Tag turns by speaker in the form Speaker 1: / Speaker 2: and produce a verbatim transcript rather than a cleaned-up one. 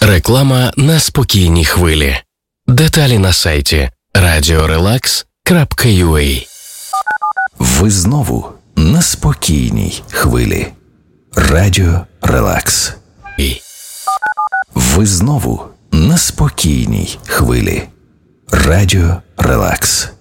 Speaker 1: Реклама на спокійній хвилі. Деталі на сайті радіо релакс крапка ю а.
Speaker 2: Ви знову на спокійній хвилі. Радіо Релакс. Ви знову на спокійній хвилі. Радіо Релакс.